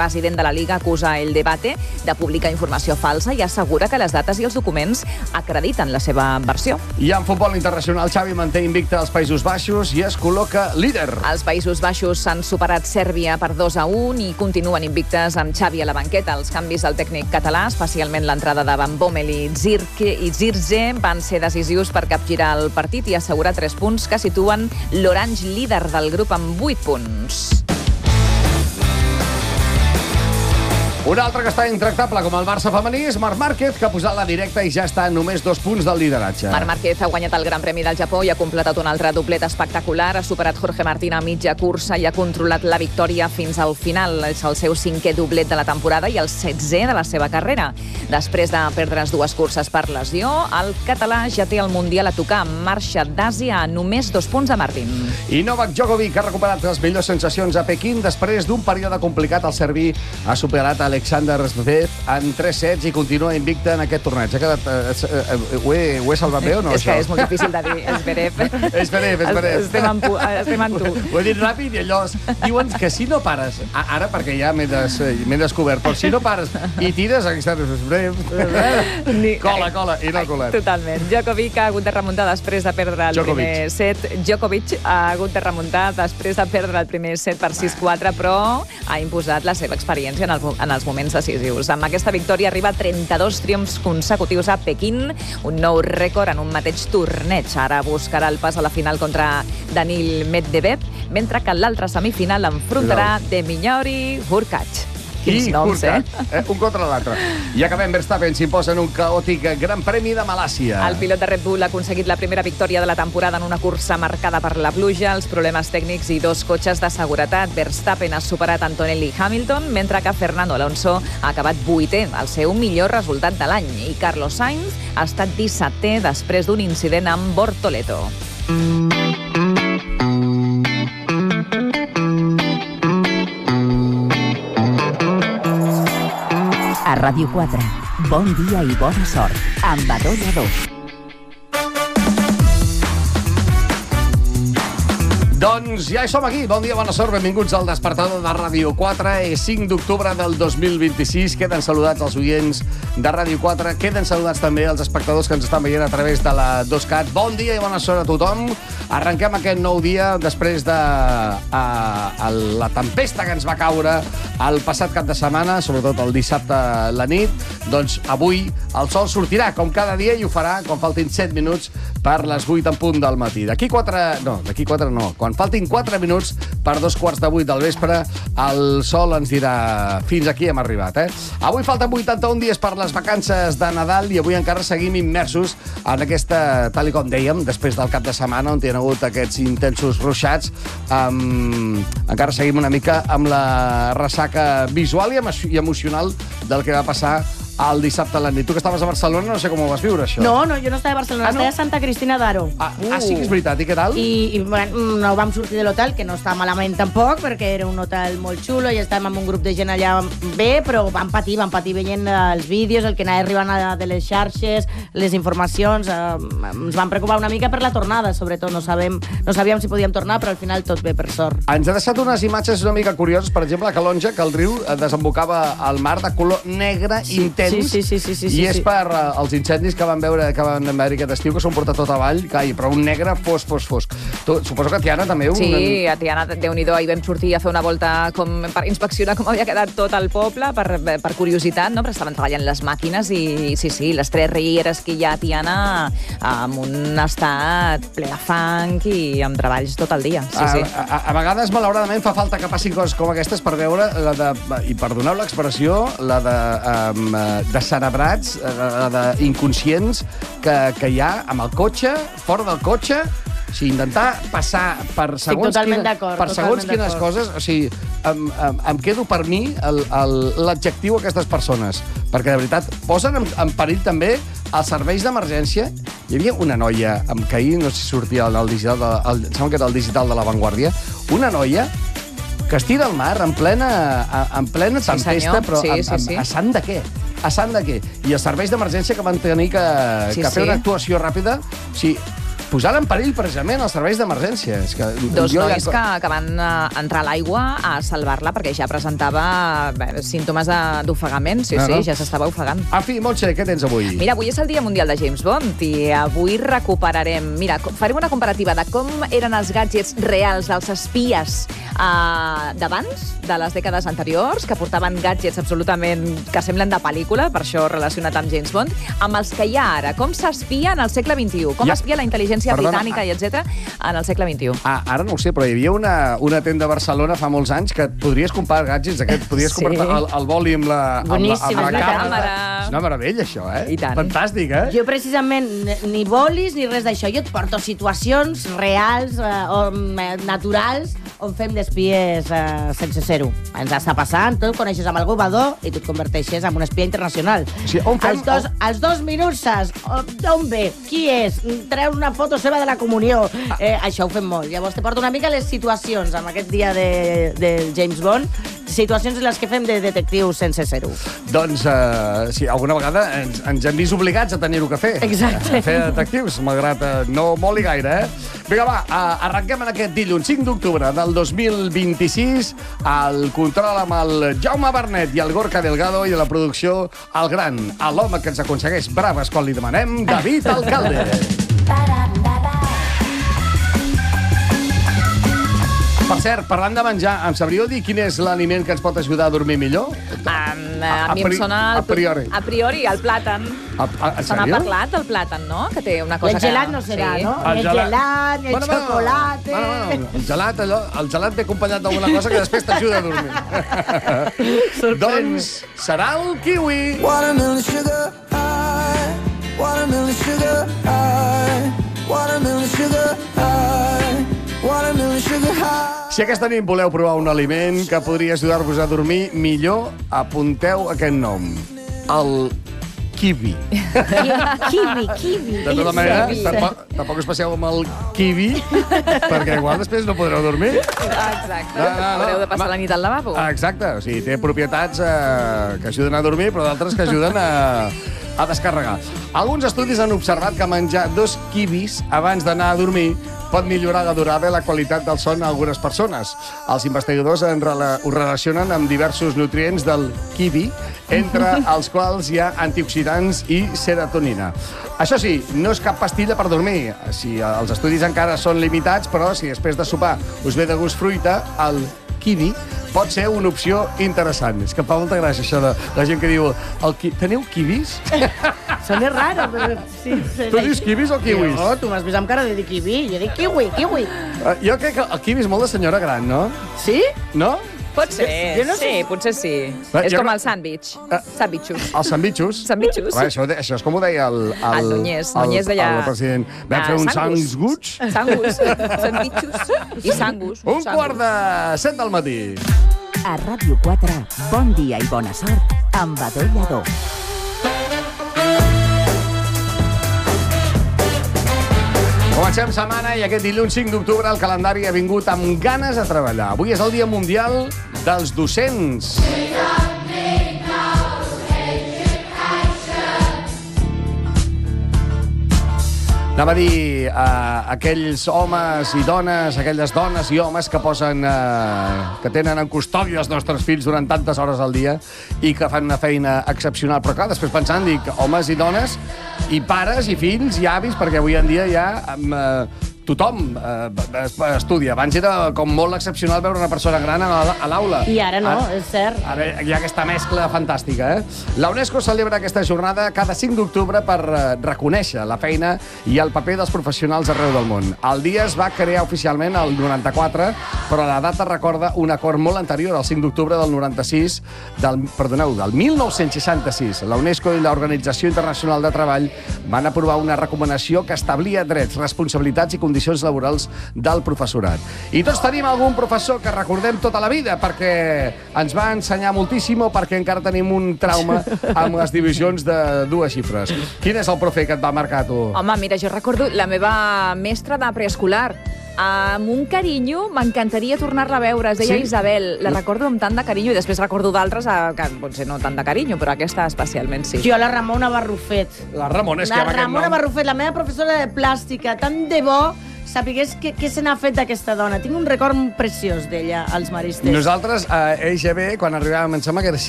president de la Liga acusa el Debate de publicar informació falsa i assegura que les dates i els documents acrediten la seva versió. I en futbol internacional, Xavi manté invicte als Països Baixos i es col·loca líder. Els Països Baixos s'han superat Sèrbia per 2-1 i continuen invictes amb Xavi a la banqueta. Els canvis del tècnic català, especialment l'entrada de Van Bommel i Zirkzee, van ser decisius per capgirar el partit i assegurar 3 punts que situen l'Orange líder del grup amb 8 punts. Un altre que està intractable com el Barça femení és Marc Márquez, que ha posat la directa i ja està a només 2 punts del lideratge. Marc Márquez ha guanyat el Gran Premi del Japó i ha completat un altre doblet espectacular. Ha superat Jorge Martín a mitja cursa i ha controlat la victòria fins al final. És el seu 5è doblet de la temporada i el 16è de la seva carrera. Després de perdre's 2 curses per lesió, el català ja té el Mundial a tocar. Marxa d'Àsia a només 2 punts de Martín. I Novak Djokovic ha recuperat les millors sensacions a Pequín després d'un període complicat. El serbi ha superat Alexander Zverev en 3 sets i continua invicte en aquest torneig. Ho he salvat bé o no, és això? És que és molt difícil de dir. Zverev. Estem en tu. Ho he dit ràpid i allò... Diuen que si no pares... Ara, perquè ja m'he descobert, però si no pares i tires, cola, i no ha colat. Totalment. Djokovic ha hagut de remuntar després de perdre el primer set. Djokovic ha hagut de remuntar després de perdre el primer set per 6-4, però ha imposat la seva experiència en els moments decisius. Amb aquesta victòria arriba a 32 triomfs consecutius a Pequín, un nou rècord en un mateix torneig. Ara buscarà el pas a la final contra Daniil Medvedev, mentre que l'altra semifinal enfrontarà Demitriy Hurkacz. Quins noms, un contra l'altre. I acabem. Verstappen s'imposa en un caòtic Gran Premi de Malàsia. El pilot de Red Bull ha aconseguit la primera victòria de la temporada en una cursa marcada per la pluja, els problemes tècnics i 2 cotxes de seguretat. Verstappen ha superat Antonelli i Hamilton, mentre que Fernando Alonso ha acabat 8è, el seu millor resultat de l'any. I Carlos Sainz ha estat 17è després d'un incident amb Bortoleto. A Ràdio 4, bon dia i bona sort, amb Badó Lladó. Doncs ja hi som aquí. Bon dia, bona sort, benvinguts al Despertador de Ràdio 4. És 5 d'octubre del 2026. Queden saludats els oients de Ràdio 4. Queden saludats també els espectadors que ens estan veient a través de la 2CAT. Bon dia i bona sort a tothom. Arrenquem aquest nou dia després de la tempesta que ens va caure el passat cap de setmana, sobretot el dissabte a la nit. Doncs avui el sol sortirà, com cada dia, i ho farà quan faltin 7 minuts per les 8 en punt del matí. D'aquí 4 no. Quan faltin 4 minuts per 2:15 del vespre, el sol ens dirà fins aquí hem arribat, Avui falten 81 dies per les vacances de Nadal i avui encara seguim immersos en aquesta, tal com dèiem, després del cap de setmana on hi ha hagut aquests intensos ruixats, encara seguim una mica amb la ressaca visual i emocional del que va passar el dissabte a la nit. Tu que estaves a Barcelona, no sé com ho vas viure, això. No, jo no estava a Barcelona, estava a Santa Cristina d'Aro. Sí que és veritat, i què tal? I bueno, no vam sortir de l'hotel, que no estava malament tampoc, perquè era un hotel molt xulo i estàvem amb un grup de gent allà bé, però vam patir veient els vídeos, el que anava arribant de les xarxes, les informacions. Ens vam preocupar una mica per la tornada, sobretot. No sabíem si podíem tornar, però al final tot bé, per sort. Ens ha deixat unes imatges una mica curioses, per exemple, a Calonja, que el riu desembocava al mar de color negre intens. Sí. I és per els incendis que van veure aquest estiu, que s'han portat tot avall, però un negre fosc. Suposo que a Tiana també... Sí, a Tiana, Déu-n'hi-do, ahir vam sortir a fer una volta per inspeccionar com havia quedat tot el poble, per curiositat, no? Però estaven treballant les màquines i sí, les 3 rieres que hi ha a Tiana amb un estat ple de fang i amb treballs tot el dia. Sí. A vegades, malauradament, fa falta que passin coses com aquestes per veure, i perdoneu l'expressió, la de cerebrats, d'inconscients que hi ha amb el cotxe, fora del cotxe, o sigui, intentar passar per segons quines coses. O sigui, em quedo per mi l'adjectiu a aquestes persones, perquè de veritat posen en perill també els serveis d'emergència. Hi havia una noia, que ahir no sé si sortia al digital, sembla que era el digital de La Vanguardia, una noia que es tira al mar en plena tempesta, però a sant de què? A sant de què? I els serveis d'emergència que van tenir que fer una actuació ràpida. O sigui, posant en perill precisament els serveis d'emergència. Dos nois que van entrar a l'aigua a salvar-la perquè ja presentava símptomes d'ofegament. Sí, ja s'estava ofegant. En fi, Montse, què tens avui? Mira, avui és el Dia Mundial de James Bond i avui recuperarem... Mira, farem una comparativa de com eren els gadgets reals dels espies d'abans, de les dècades anteriors, que portaven gadgets absolutament que semblen de pel·lícula, per això relacionat amb James Bond, amb els que hi ha ara. Com s'espia en el segle XXI? Com espia la intel·ligència britànica i etc. en el segle XXI? Ara no ho sé, però hi havia una tenda a Barcelona fa molts anys que et podries comprar gadgets d'aquests. Podries comprar el boli amb la càmera. És una meravella, això, eh? I tant. Fantàstic, eh? Jo, precisament, ni bolis ni res d'això. Jo et porto situacions reals o naturals on fem d'espies sense ser-ho. Ens està passant, tu coneixes amb algú, Badó, i tu et converteixes en un espia internacional. Sí, on fem... Als 2 minuts saps d'on ve, qui és, treu una foto seva de la comunió. Això ho fem molt. Llavors te porto una mica les situacions amb aquest dia de James Bond, situacions en les que fem de detectius sense ser-ho. Doncs, sí, alguna vegada ens hem vist obligats a tenir-ho que fer. Exacte. A fer detectius, malgrat no moli gaire, eh? Vinga, va, arrenquem en aquest dilluns 5 d'octubre del 2026 al control amb el Jaume Bernet i el Gorka Delgado i a la producció el gran, l'home que ens aconsegueix braves quan li demanem, David Alcalde. Per cert, parlant de menjar, em sabríeu dir quin és l'aliment que ens pot ajudar a dormir millor? A mi em sona... A priori. A priori, el plàtan. Se n'ha parlat, el plàtan, no? Que té una cosa el gelat no serà, no? El gelat, el xocolate... El gelat ve acompanyat d'alguna cosa que després t'ajuda a dormir. Doncs serà el kiwi. Watermelon sugar high, watermelon sugar high, watermelon sugar high, watermelon sugar high. Si aquesta nit voleu provar un aliment que podria ajudar-vos a dormir millor, apunteu aquest nom. El kiwi. Kiwi. De tota manera, tampoc us passeu amb el kiwi, perquè igual després no podreu dormir. Exacte. Haureu de passar la nit al lavabo. Exacte. O sigui, té propietats que ajuden a dormir, però d'altres que ajuden a descarregar. Alguns estudis han observat que menjar 2 kiwis abans d'anar a dormir pot millorar la durada i la qualitat del son a algunes persones. Els investigadors ho relacionen amb diversos nutrients del kiwi, entre els quals hi ha antioxidants i serotonina. Això sí, no és cap pastilla per dormir. Els estudis encara són limitats, però si després de sopar us ve de gust fruita, el kiwi pot ser una opció interessant. És que em fa molta gràcia això de la gent que diu teniu kiwis? Sona raro, però sí. Tu dius kiwis o kiwis? No, tu m'has vist amb cara de dir kiwi. Jo dic kiwi. Jo crec que el kiwi és molt de senyora gran, no? Sí? No? Pot ser, sí, potser sí. És com el sàndwich. Sandwichos. Els sandwichos? Sandwichos. Això és com ho deia el Núñez deia... El president. Vam fer un sangus. Sangus. Sandwichos i sangus. 7:15 del matí. A Ràdio 4, bon dia i bona sort amb Badó Lladó. Comencem setmana i aquest dilluns 5 d'octubre el calendari ha vingut amb ganes de treballar. Avui és el Dia Mundial dels Docents. Anava a dir aquells homes i dones, aquelles dones i homes que que tenen en custòdia els nostres fills durant tantes hores al dia i que fan una feina excepcional. Però clar, després pensant, dic, homes i dones i pares i fills i avis, perquè avui en dia ja tothom estudia. Abans era com molt excepcional veure una persona gran a l'aula. I ara no, és cert. Ara hi ha aquesta mescla fantàstica, eh? La UNESCO celebra aquesta jornada cada 5 d'octubre per reconèixer la feina i el paper dels professionals arreu del món. El dia es va crear oficialment el 94, però la data recorda un acord molt anterior, el 5 d'octubre del 1966. La UNESCO i l'Organització Internacional de Treball van aprovar una recomanació que establia drets, responsabilitats i condicions laborals del professorat. I tots tenim algun professor que recordem tota la vida perquè ens va ensenyar moltíssim o perquè encara tenim un trauma amb les divisions de 2 xifres. Quin és el profe que et va marcar, tu? Home, mira, jo recordo la meva mestra de preescolar, amb un carinyo, m'encantaria tornar-la a veure. Es deia Sí? Isabel. La recordo amb tant de carinyo i després recordo d'altres que potser no tant de carinyo, però aquesta especialment sí. Jo, la Ramona Barrufet. La Ramona, és que La amb aquest Ramona nom... Barrufet, la meva professora de plàstica, tant de bo sapigués què se n'ha fet d'aquesta dona. Tinc un record preciós d'ella, als Maristes. Nosaltres, a EGB, quan arribàvem, em sembla que era